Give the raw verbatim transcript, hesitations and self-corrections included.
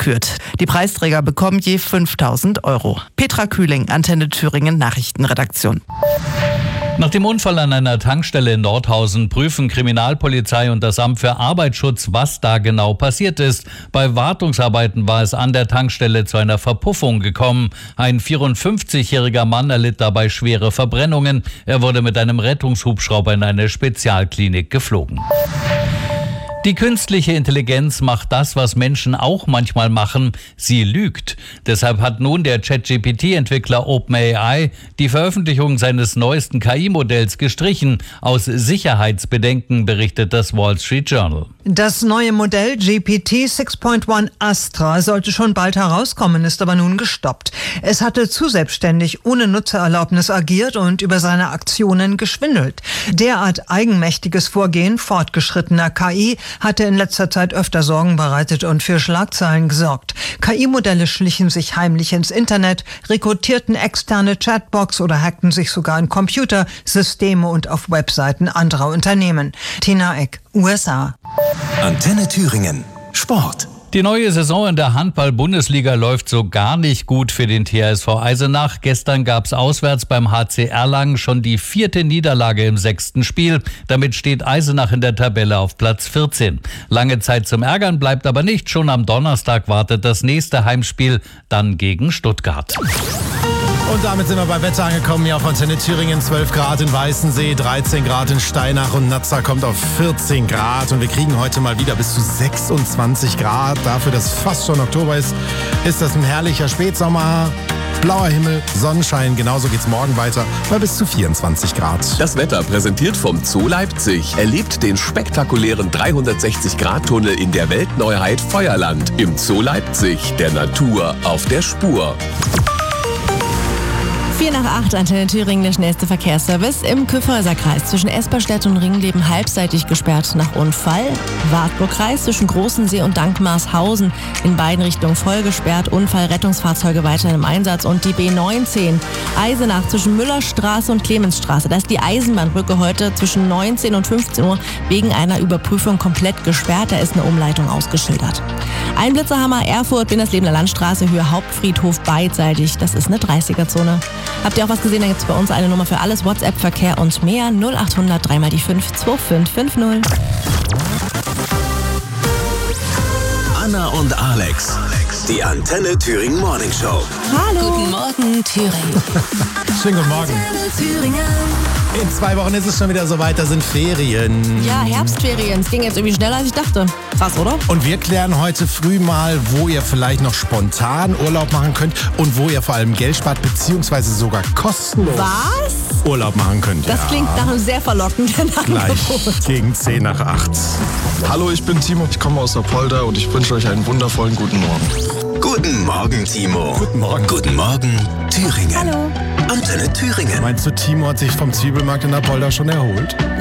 gekürt. Die Preisträger bekommen je fünftausend Euro. Petra Kühling, Antenne Thüringen Nachrichtenredaktion. Nach dem Unfall an einer Tankstelle in Nordhausen prüfen Kriminalpolizei und das Amt für Arbeitsschutz, was da genau passiert ist. Bei Wartungsarbeiten war es an der Tankstelle zu einer Verpuffung gekommen. Ein vierundfünfzigjähriger Mann erlitt dabei schwere Verbrennungen. Er wurde mit einem Rettungshubschrauber in eine Spezialklinik geflogen. Die künstliche Intelligenz macht das, was Menschen auch manchmal machen. Sie lügt. Deshalb hat nun der ChatGPT-Entwickler OpenAI die Veröffentlichung seines neuesten K I-Modells gestrichen. Aus Sicherheitsbedenken berichtet das Wall Street Journal. Das neue Modell G P T sechs Punkt eins Astra sollte schon bald herauskommen, ist aber nun gestoppt. Es hatte zu selbstständig ohne Nutzererlaubnis agiert und über seine Aktionen geschwindelt. Derart eigenmächtiges Vorgehen fortgeschrittener K I hatte in letzter Zeit öfter Sorgen bereitet und für Schlagzeilen gesorgt. K I-Modelle schlichen sich heimlich ins Internet, rekrutierten externe Chatbots oder hackten sich sogar in Computer, Systeme und auf Webseiten anderer Unternehmen. Tina Eck, U S A. Antenne Thüringen. Sport. Die neue Saison in der Handball-Bundesliga läuft so gar nicht gut für den T H S V Eisenach. Gestern gab es auswärts beim H C Erlangen schon die vierte Niederlage im sechsten Spiel. Damit steht Eisenach in der Tabelle auf Platz vierzehn. Lange Zeit zum Ärgern bleibt aber nicht. Schon am Donnerstag wartet das nächste Heimspiel, dann gegen Stuttgart. Und damit sind wir beim Wetter angekommen, hier auf Antenne Thüringen. zwölf Grad in Weißensee, dreizehn Grad in Steinach und Nazza kommt auf vierzehn Grad. Und wir kriegen heute mal wieder bis zu sechsundzwanzig Grad. Dafür, dass fast schon Oktober ist, ist das ein herrlicher Spätsommer. Blauer Himmel, Sonnenschein, genauso geht's morgen weiter bei bis zu vierundzwanzig Grad. Das Wetter präsentiert vom Zoo Leipzig. Erlebt den spektakulären dreihundertsechzig Grad Tunnel in der Weltneuheit Feuerland. Im Zoo Leipzig, der Natur auf der Spur. vier nach acht, Antenne Thüringen, der schnellste Verkehrsservice. Im Kyffhäuserkreis zwischen Esperstedt und Ringleben halbseitig gesperrt nach Unfall. Wartburgkreis zwischen Großensee und Dankmarshausen in beiden Richtungen voll gesperrt. Unfall, Rettungsfahrzeuge weiterhin im Einsatz. Und die B neunzehn Eisenach zwischen Müllerstraße und Clemensstraße. Da ist die Eisenbahnbrücke heute zwischen neunzehn und fünfzehn Uhr wegen einer Überprüfung komplett gesperrt. Da ist eine Umleitung ausgeschildert. Ein Blitzerhammer, Erfurt, Winterslebener Landstraße, Höhe Hauptfriedhof beidseitig. Das ist eine dreißiger-Zone. Habt ihr auch was gesehen? Da gibt es bei uns eine Nummer für alles, WhatsApp, Verkehr und mehr. null acht hundert drei mal die fünf zwei fünf fünf null. Anna und Alex. Die Antenne Thüringen Morning Show. Hallo. Guten Morgen, Thüringen. Schönen guten Morgen. In zwei Wochen ist es schon wieder soweit, da sind Ferien. Ja, Herbstferien. Es ging jetzt irgendwie schneller, als ich dachte. Krass, oder? Und wir klären heute früh mal, wo ihr vielleicht noch spontan Urlaub machen könnt und wo ihr vor allem Geld spart, beziehungsweise sogar kostenlos Was? Urlaub machen könnt. Das ja. klingt nach einem sehr verlockenden Gleich Angebot. gegen zehn nach acht. Hallo, ich bin Timo, ich komme aus Apolda und ich wünsche euch einen wundervollen guten Morgen. Guten Morgen, Timo. Guten Morgen. Guten Morgen, Thüringen. Hallo. Antenne Thüringen. Meinst du, Timo hat sich vom Zwiebelmarkt in Apolda schon erholt?